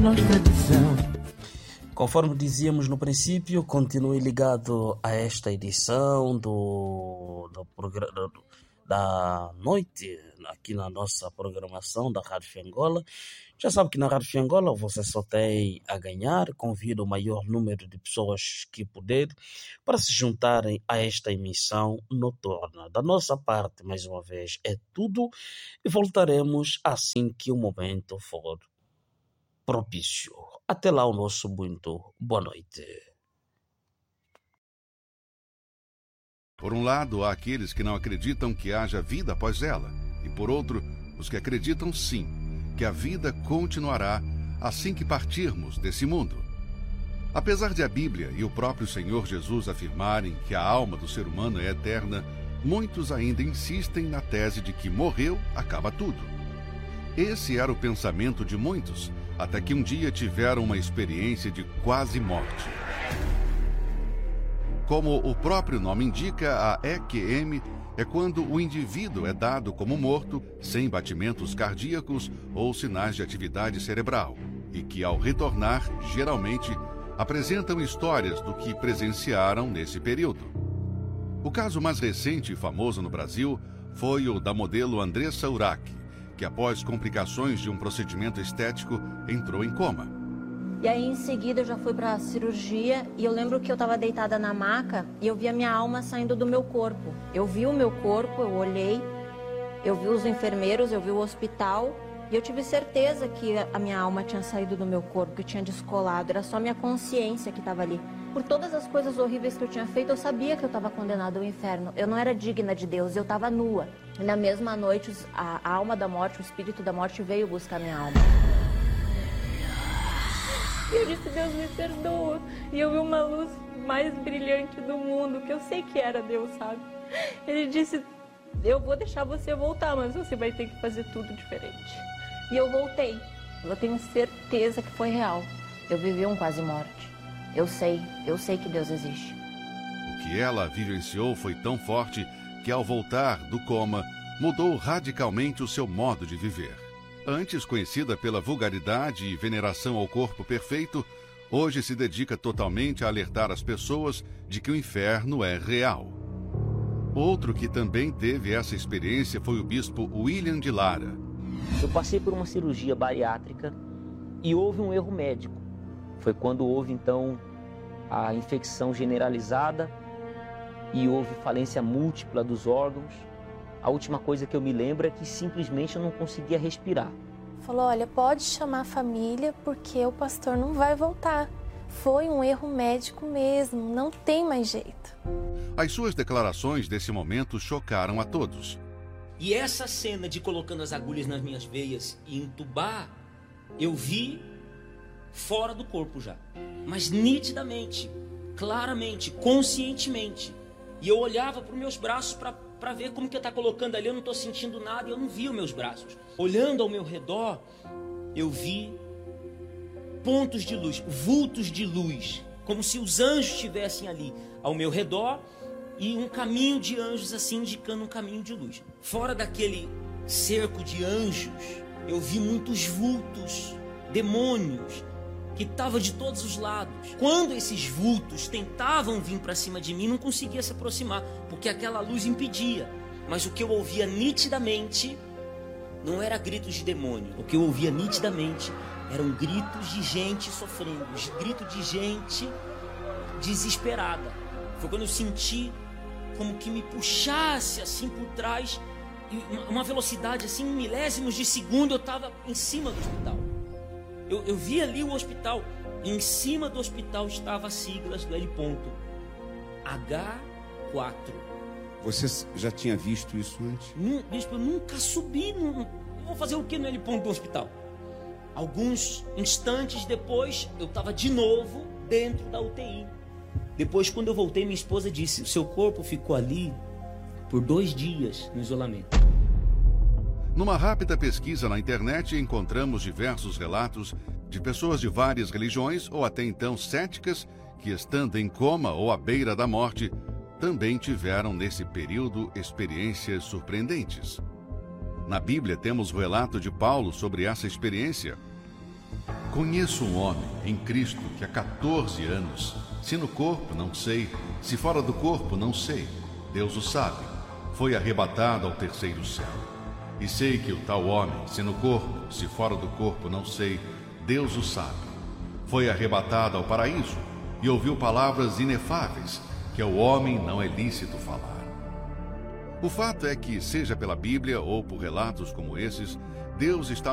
Conforme dizíamos no princípio, continue ligado a esta edição do programa da noite, aqui na nossa programação da Rádio Angola. Já sabe que na Rádio Angola você só tem a ganhar. Convido o maior número de pessoas que puder para se juntarem a esta emissão noturna. Da nossa parte, mais uma vez, é tudo e voltaremos assim que o momento for propício. Até lá, o nosso muito boa noite. Por um lado, há aqueles que não acreditam que haja vida após ela, e por outro, os que acreditam sim, que a vida continuará assim que partirmos desse mundo. Apesar de a Bíblia e o próprio Senhor Jesus afirmarem que a alma do ser humano é eterna, muitos ainda insistem na tese de que morreu, acaba tudo. Esse era o pensamento de muitos, até que um dia tiveram uma experiência de quase morte. Como o próprio nome indica, a EQM é quando o indivíduo é dado como morto, sem batimentos cardíacos ou sinais de atividade cerebral, e que, ao retornar, geralmente, apresentam histórias do que presenciaram nesse período. O caso mais recente e famoso no Brasil foi o da modelo Andressa Urach, que após complicações de um procedimento estético, entrou em coma. E aí, em seguida, eu já fui para a cirurgia e eu lembro que eu estava deitada na maca e eu vi a minha alma saindo do meu corpo. Eu vi o meu corpo, eu olhei, eu vi os enfermeiros, eu vi o hospital e eu tive certeza que a minha alma tinha saído do meu corpo, que tinha descolado. Era só minha consciência que estava ali. Por todas as coisas horríveis que eu tinha feito, eu sabia que eu estava condenada ao inferno. Eu não era digna de Deus, eu estava nua. E na mesma noite, a alma da morte, o espírito da morte veio buscar minha alma. E eu disse, Deus me perdoa. E eu vi uma luz mais brilhante do mundo, que eu sei que era Deus, sabe? Ele disse, eu vou deixar você voltar, mas você vai ter que fazer tudo diferente. E eu voltei. Eu tenho certeza que foi real. Eu vivi um quase morte. Eu sei que Deus existe. O que ela vivenciou foi tão forte que, ao voltar do coma, mudou radicalmente o seu modo de viver. Antes conhecida pela vulgaridade e veneração ao corpo perfeito, hoje se dedica totalmente a alertar as pessoas de que o inferno é real. Outro que também teve essa experiência foi o bispo William de Lara. Eu passei por uma cirurgia bariátrica e houve um erro médico. Foi quando houve, então, a infecção generalizada e houve falência múltipla dos órgãos. A última coisa que eu me lembro é que simplesmente eu não conseguia respirar. Falou, olha, pode chamar a família porque o pastor não vai voltar. Foi um erro médico mesmo, não tem mais jeito. As suas declarações desse momento chocaram a todos. E essa cena de colocando as agulhas nas minhas veias e entubar, eu vi fora do corpo já, mas nitidamente, claramente, conscientemente. E eu olhava para os meus braços para ver como que está colocando ali, eu não estou sentindo nada e eu não vi os meus braços. Olhando ao meu redor, eu vi pontos de luz, vultos de luz, como se os anjos estivessem ali ao meu redor e um caminho de anjos assim indicando um caminho de luz. Fora daquele cerco de anjos, eu vi muitos vultos, demônios, que estavam de todos os lados. Quando esses vultos tentavam vir para cima de mim, não conseguia se aproximar, porque aquela luz impedia. Mas o que eu ouvia nitidamente não era gritos de demônio. O que eu ouvia nitidamente eram gritos de gente sofrendo, gritos de gente desesperada. Foi quando eu senti como que me puxasse assim por trás, uma velocidade assim, em milésimos de segundo, eu estava em cima do hospital. Eu vi ali o hospital, e em cima do hospital estava as siglas do L. H4. Você já tinha visto isso antes? Bispo, eu nunca subi. Eu vou fazer o que no L. do hospital? Alguns instantes depois, eu estava de novo dentro da UTI. Depois, quando eu voltei, minha esposa disse, o seu corpo ficou ali por 2 dias no isolamento. Numa rápida pesquisa na internet, encontramos diversos relatos de pessoas de várias religiões ou até então céticas que, estando em coma ou à beira da morte, também tiveram nesse período experiências surpreendentes. Na Bíblia temos o relato de Paulo sobre essa experiência. Conheço um homem em Cristo que há 14 anos, se no corpo, não sei, se fora do corpo, não sei, Deus o sabe, foi arrebatado ao terceiro céu. E sei que o tal homem, se no corpo, se fora do corpo, não sei, Deus o sabe, foi arrebatado ao paraíso e ouviu palavras inefáveis que ao homem não é lícito falar. O fato é que, seja pela Bíblia ou por relatos como esses, Deus está